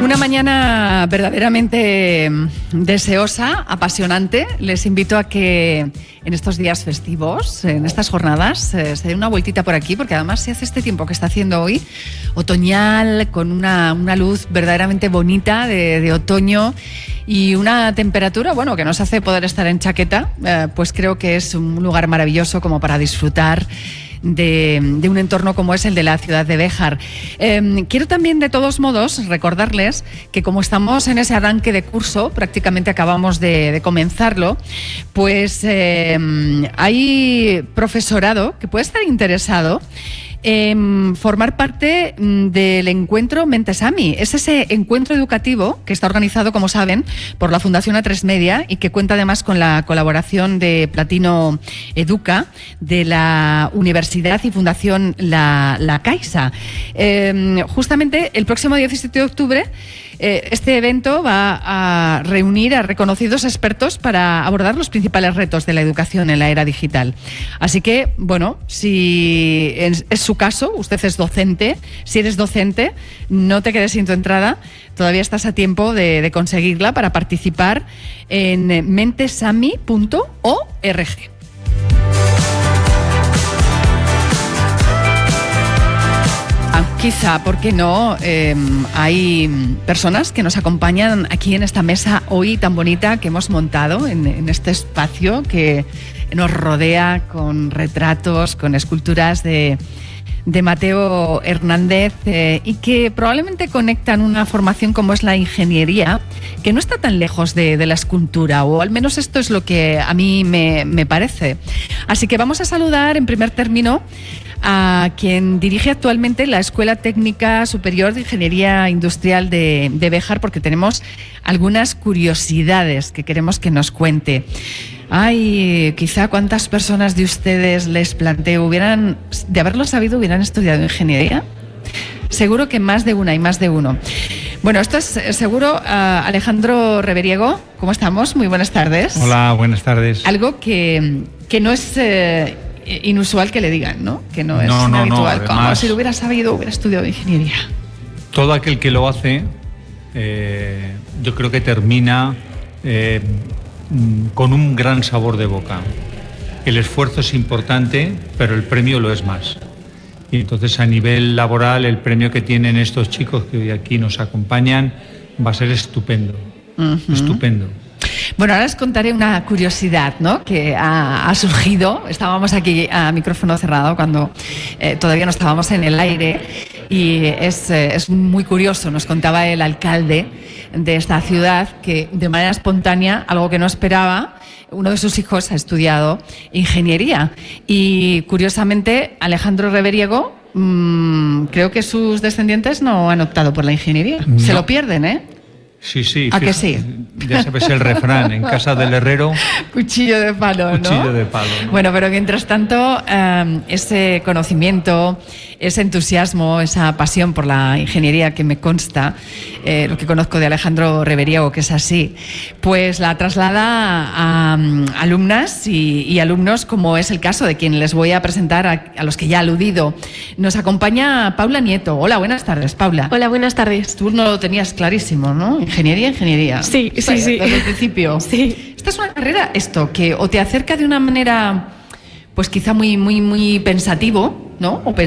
Una mañana verdaderamente deseosa, apasionante. Les invito a que en estos días festivos, en estas jornadas, se den una vueltita por aquí, porque además se hace este tiempo que está haciendo hoy, otoñal, con una luz verdaderamente bonita de otoño y una temperatura, bueno, que nos hace poder estar en chaqueta, pues creo que es un lugar maravilloso como para disfrutar de un entorno como es el de la ciudad de Béjar. Quiero también, de todos modos, recordarles que como estamos en ese arranque de curso, prácticamente acabamos de comenzarlo, pues hay profesorado que puede estar interesado en formar parte del encuentro Mentesami. Es ese encuentro educativo que está organizado, como saben, por la Fundación A3 Media y que cuenta además con la colaboración de Platino Educa, de la Universidad y Fundación La Caixa. Justamente el próximo 17 de octubre este evento va a reunir a reconocidos expertos para abordar los principales retos de la educación en la era digital. Así que, bueno, si es su caso, usted es docente, si eres docente, no te quedes sin tu entrada, todavía estás a tiempo de conseguirla para participar en mentesami.org. Quizá, ¿por qué no? Hay personas que nos acompañan aquí en esta mesa hoy tan bonita que hemos montado en este espacio que nos rodea con retratos, con esculturas de Mateo Hernández y que probablemente conectan una formación como es la ingeniería, que no está tan lejos de la escultura, o al menos esto es lo que a mí me parece. Así que vamos a saludar en primer término a quien dirige actualmente la Escuela Técnica Superior de Ingeniería Industrial de Béjar, porque tenemos algunas curiosidades que queremos que nos cuente. Ay, quizá cuántas personas de ustedes, les planteo, de haberlo sabido, hubieran estudiado ingeniería. Seguro que más de una y más de uno. Bueno, esto es seguro. Alejandro Reveriego, ¿cómo estamos? Muy buenas tardes. Hola, buenas tardes. Algo que no es inusual que le digan, ¿no? Que no es habitual. No, además, como si lo hubiera sabido, hubiera estudiado ingeniería. Todo aquel que lo hace, yo creo que termina con un gran sabor de boca. El esfuerzo es importante, pero el premio lo es más. Y entonces, a nivel laboral, el premio que tienen estos chicos que hoy aquí nos acompañan va a ser estupendo. Estupendo. Bueno, ahora les contaré una curiosidad, ¿no?, que ha surgido. Estábamos aquí a micrófono cerrado cuando todavía no estábamos en el aire y es muy curioso. Nos contaba el alcalde de esta ciudad que, de manera espontánea, algo que no esperaba, uno de sus hijos ha estudiado ingeniería y, curiosamente, Alejandro Reveriego, creo que sus descendientes no han optado por la ingeniería. No. Se lo pierden, ¿eh? Sí, sí. ¿A que sí? Ya sabes el refrán, en casa del herrero... Cuchillo de palo, ¿no? Cuchillo de palo, ¿no? Bueno, pero mientras tanto, ese conocimiento, ese entusiasmo, esa pasión por la ingeniería que me consta, lo que conozco de Alejandro Reveriego, que es así, pues la traslada a alumnas y alumnos, como es el caso de quien les voy a presentar, a los que ya he aludido. Nos acompaña Paula Nieto. Hola, buenas tardes, Paula. Hola, buenas tardes. Tú no lo tenías clarísimo, ¿no? Ingeniería. Sí. Desde el principio. Sí. Esta es una carrera, que o te acerca de una manera, pues quizá muy, muy, muy pensativo, ¿no?